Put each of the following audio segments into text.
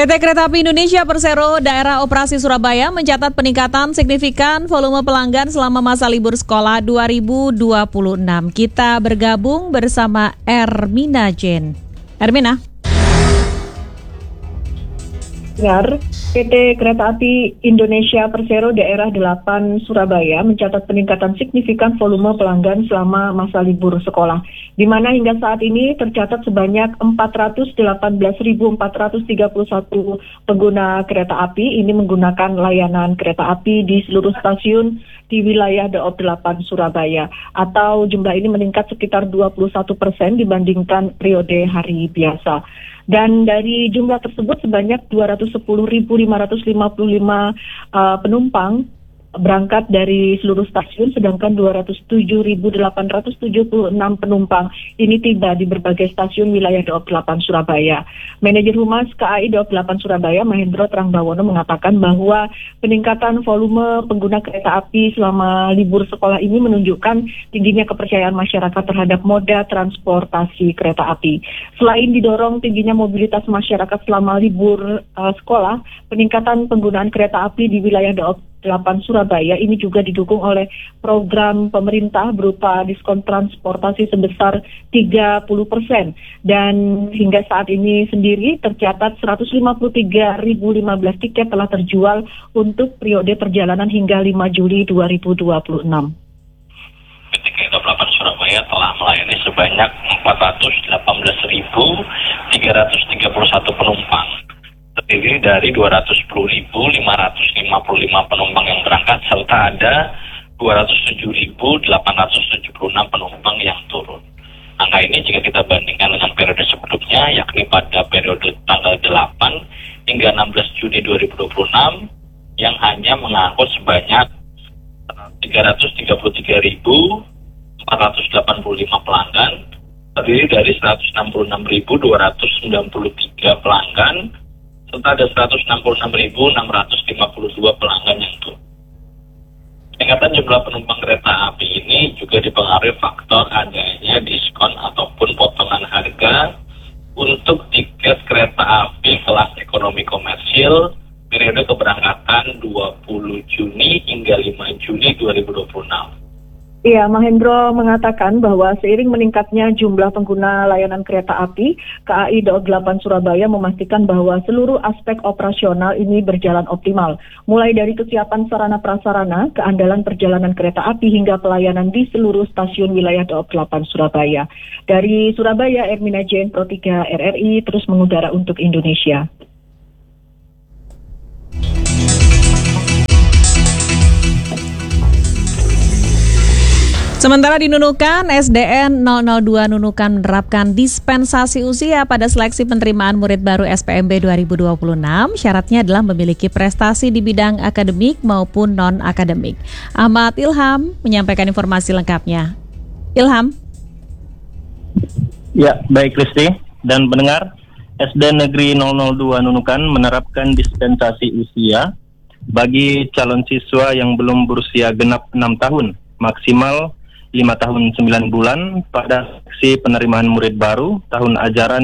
PT Kereta Api Indonesia Persero Daerah Operasi Surabaya mencatat peningkatan signifikan volume pelanggan selama masa libur sekolah 2026. Kita bergabung bersama Ermina Jen. Ermina. PT Kereta Api Indonesia Persero Daerah 8 Surabaya mencatat peningkatan signifikan volume pelanggan selama masa libur sekolah, di mana hingga saat ini tercatat sebanyak 418.431 pengguna kereta api ini menggunakan layanan kereta api di seluruh stasiun di wilayah Daob 8 Surabaya, atau jumlah ini meningkat sekitar 21% dibandingkan periode hari biasa. Dan dari jumlah tersebut sebanyak 210.555 penumpang berangkat dari seluruh stasiun, sedangkan 207.876 penumpang ini tiba di berbagai stasiun wilayah Daob 8 Surabaya. Manajer Humas KAI Daob 8 Surabaya, Mahendro Trangbawono, mengatakan bahwa peningkatan volume pengguna kereta api selama libur sekolah ini menunjukkan tingginya kepercayaan masyarakat terhadap moda transportasi kereta api. Selain didorong tingginya mobilitas masyarakat selama libur sekolah, peningkatan penggunaan kereta api di wilayah Daob 8 Surabaya ini juga didukung oleh program pemerintah berupa diskon transportasi sebesar 30%, dan hingga saat ini sendiri tercatat 153.015 tiket telah terjual untuk periode perjalanan hingga 5 Juli 2026. PT Kereta 8 Surabaya telah melayani sebanyak 418.331 penumpang, terdiri dari 210.555 penumpang yang berangkat serta ada 207.876 penumpang yang turun. Angka ini jika kita bandingkan dengan periode sebelumnya, yakni pada periode tanggal 8 hingga 16 Juni 2026 yang hanya mengangkut sebanyak 333.485 pelanggan, terdiri dari 166.293 pelanggan serta ada 166.652 pelanggan yang turun. Peningkatan jumlah penumpang kereta api ini juga dipengaruhi faktor adanya diskon ataupun potongan harga untuk tiket kereta api kelas ekonomi komersil periode keberangkatan 20 Juni hingga 5 Juni 2026. Iya, Mahendro mengatakan bahwa seiring meningkatnya jumlah pengguna layanan kereta api, KAI Daob 8 Surabaya memastikan bahwa seluruh aspek operasional ini berjalan optimal, mulai dari kesiapan sarana prasarana, keandalan perjalanan kereta api hingga pelayanan di seluruh stasiun wilayah Daob 8 Surabaya. Dari Surabaya, Ermina Jen, Pro 3 RRI terus mengudara untuk Indonesia. Sementara di Nunukan, SDN 002 Nunukan menerapkan dispensasi usia pada seleksi penerimaan murid baru SPMB 2026. Syaratnya adalah memiliki prestasi di bidang akademik maupun non-akademik. Ahmad Ilham menyampaikan informasi lengkapnya. Ilham. Ya, baik Kristi dan pendengar, SD Negeri 002 Nunukan menerapkan dispensasi usia bagi calon siswa yang belum berusia genap 6 tahun, maksimal 5 tahun 9 bulan pada seleksi penerimaan murid baru tahun ajaran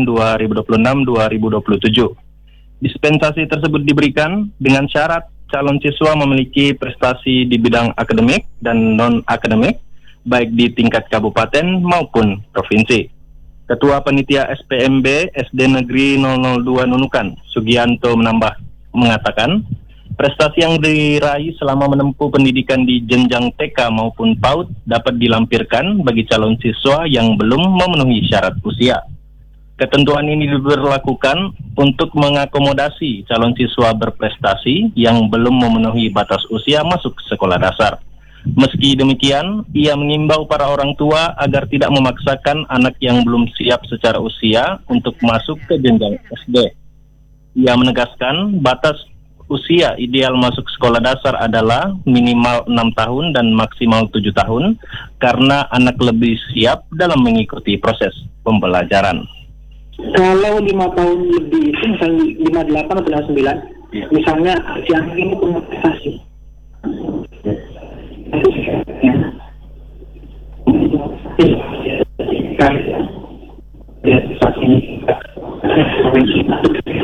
2026-2027. Dispensasi tersebut diberikan dengan syarat calon siswa memiliki prestasi di bidang akademik dan non-akademik, baik di tingkat kabupaten maupun provinsi. Ketua Panitia SPMB SD Negeri 002 Nunukan, Sugianto mengatakan, prestasi yang diraih selama menempuh pendidikan di jenjang TK maupun PAUD dapat dilampirkan bagi calon siswa yang belum memenuhi syarat usia. Ketentuan ini diberlakukan untuk mengakomodasi calon siswa berprestasi yang belum memenuhi batas usia masuk sekolah dasar. Meski demikian, ia mengimbau para orang tua agar tidak memaksakan anak yang belum siap secara usia untuk masuk ke jenjang SD. Ia menegaskan batas usia ideal masuk sekolah dasar adalah minimal 6 tahun dan maksimal 7 tahun karena anak lebih siap dalam mengikuti proses pembelajaran. Kalau 5 tahun lebih itu misalnya 58 atau 59, misalnya si anak ini punya prestasi.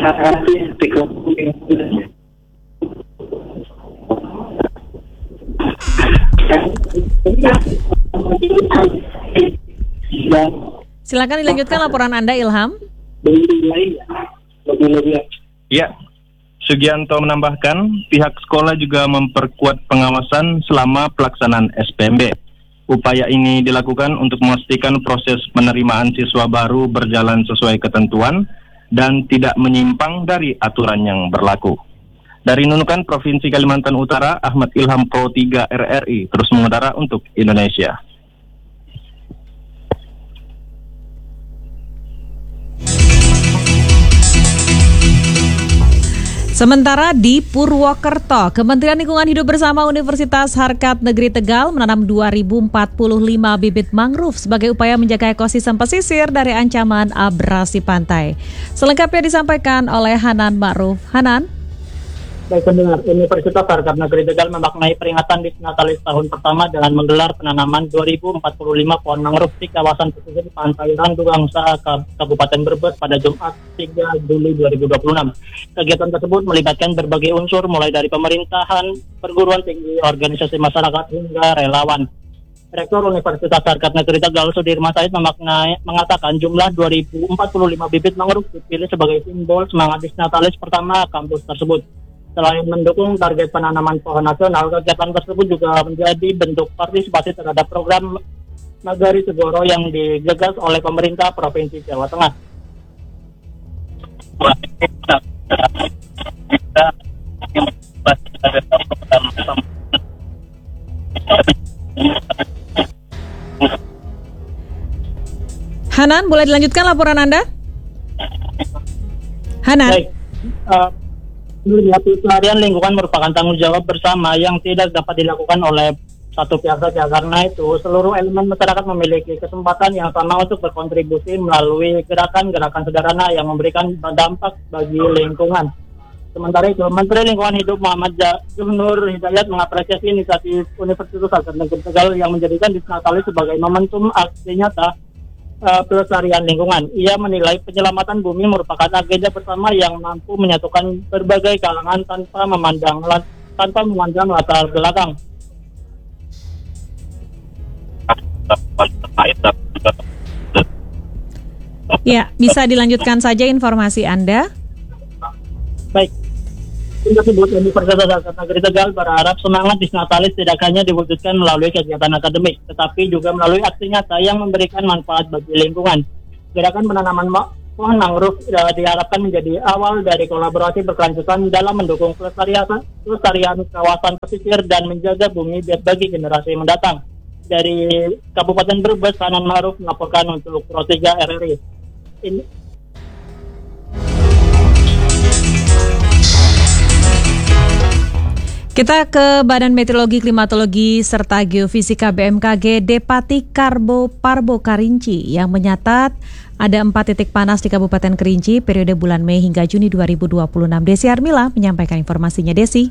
Silakan dilanjutkan laporan Anda, Ilham. Ya, Sugianto menambahkan pihak sekolah juga memperkuat pengawasan selama pelaksanaan SPMB. Upaya ini dilakukan untuk memastikan proses penerimaan siswa baru berjalan sesuai ketentuan dan tidak menyimpang dari aturan yang berlaku. Dari Nunukan, Provinsi Kalimantan Utara, Ahmad Ilham Pro 3 RRI terus mengudara untuk Indonesia. Sementara di Purwokerto, Kementerian Lingkungan Hidup bersama Universitas Harkat Negeri Tegal menanam 2.045 bibit mangrove sebagai upaya menjaga ekosistem pesisir dari ancaman abrasi pantai. Selengkapnya disampaikan oleh Hanan Ma'ruf. Hanan? Baik pendengar, Universitas Harkat Negeri Tegal memaknai peringatan Disnatalis tahun pertama dengan menggelar penanaman 2.045 pohon mangrove di kawasan pesisir Pantai Randugang Kabupaten Brebes pada Jumat 3 Juli 2026. Kegiatan tersebut melibatkan berbagai unsur mulai dari pemerintahan, perguruan tinggi, organisasi masyarakat hingga relawan. Rektor Universitas Harkat Negeri Tegal Sudirman Said mengatakan jumlah 2.045 bibit mangrove dipilih sebagai simbol semangat Disnatalis pertama kampus tersebut. Selain mendukung target penanaman pohon nasional, kegiatan tersebut juga menjadi bentuk partisipasi terhadap program Nagari Segoro yang digagas oleh pemerintah Provinsi Jawa Tengah. Hanan, boleh dilanjutkan laporan Anda? Hanan? Baik. Pelestarian lingkungan merupakan tanggung jawab bersama yang tidak dapat dilakukan oleh satu pihak saja. Karena itu, seluruh elemen masyarakat memiliki kesempatan yang sama untuk berkontribusi melalui gerakan-gerakan sederhana yang memberikan dampak bagi lingkungan. Sementara itu, Menteri Lingkungan Hidup Muhammad Nur Hidayat mengapresiasi inisiatif Universitas Harkat Negeri Tegal yang menjadikan Disnatalis sebagai momentum aksi nyata pelestarian lingkungan. Ia menilai penyelamatan bumi merupakan agenda bersama yang mampu menyatukan berbagai kalangan tanpa memandang latar belakang. Ya, bisa dilanjutkan saja informasi Anda. Baik. Tersebut Universitas Harkat Negeri Tegal berharap semangat Disnatalis tidak hanya diwujudkan melalui kegiatan akademik, tetapi juga melalui aksi nyata yang memberikan manfaat bagi lingkungan. Gerakan penanaman pohon mangrove diharapkan menjadi awal dari kolaborasi berkelanjutan dalam mendukung pelestarian kawasan pesisir dan menjaga bumi bagi generasi mendatang. Dari Kabupaten Brebes, Hanan Ma'ruf melaporkan untuk Pro 3 RRI. Kita ke Badan Meteorologi, Klimatologi, serta Geofisika BMKG Depati Parbo Karinci yang menyatat ada 4 titik panas di Kabupaten Kerinci periode bulan Mei hingga Juni 2026. Desi Armila menyampaikan informasinya. Desi.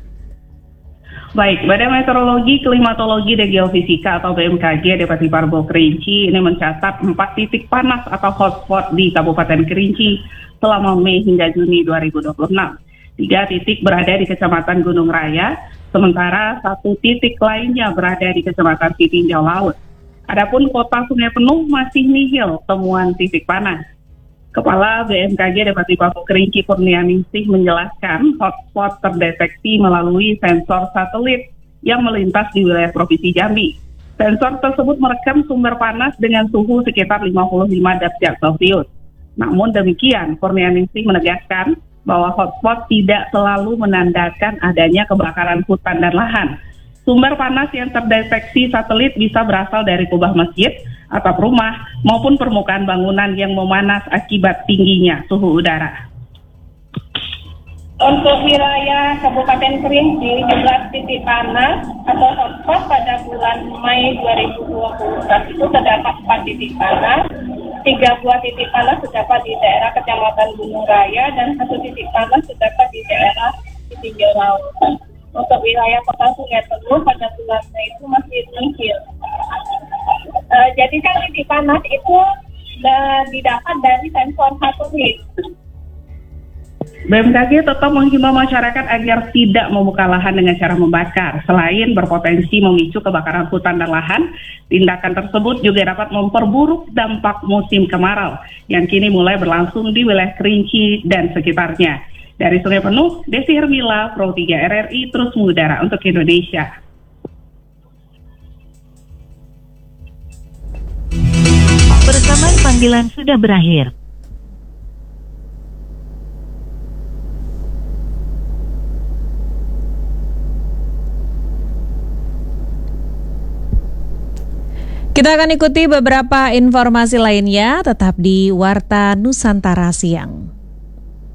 Baik, Badan Meteorologi, Klimatologi, dan Geofisika atau BMKG Depati Parbo Kerinci ini mencatat 4 titik panas atau hotspot di Kabupaten Kerinci selama Mei hingga Juni 2026. 3 titik berada di Kecamatan Gunung Raya, sementara 1 titik lainnya berada di Kecamatan Sitinjau Laut. Adapun kota Sungai Penuh masih nihil temuan titik panas. Kepala BMKG Depati Parbo Kerinci Kurnianingsih menjelaskan hotspot terdeteksi melalui sensor satelit yang melintas di wilayah Provinsi Jambi. Sensor tersebut merekam sumber panas dengan suhu sekitar 55 derajat Celcius. Namun demikian, Kurnianingsih menegaskan bahwa hotspot tidak selalu menandakan adanya kebakaran hutan dan lahan. Sumber panas yang terdeteksi satelit bisa berasal dari kubah masjid, atap rumah, maupun permukaan bangunan yang memanas akibat tingginya suhu udara. Untuk wilayah Kabupaten Kerinci, jumlah titik panas atau hotspot pada bulan Mei 2024 itu terdapat 4 titik panas. 3 buah titik panas terdapat di daerah Kecamatan Gunung Raya dan 1 titik panas terdapat di daerah Sitinjau Laut. Untuk wilayah Kota Sungai Penuh pada bulan Mei itu masih nihil. Jadi kan titik panas itu didapat dari sensor satelit. BMKG tetap menghimbau masyarakat agar tidak membuka lahan dengan cara membakar. Selain berpotensi memicu kebakaran hutan dan lahan, tindakan tersebut juga dapat memperburuk dampak musim kemarau yang kini mulai berlangsung di wilayah Kerinci dan sekitarnya. Dari Sungai Penuh, Desi Hermila, Pro 3 RRI, terus mengudara untuk Indonesia. Perekaman panggilan sudah berakhir. Kita akan ikuti beberapa informasi lainnya tetap di Warta Nusantara Siang.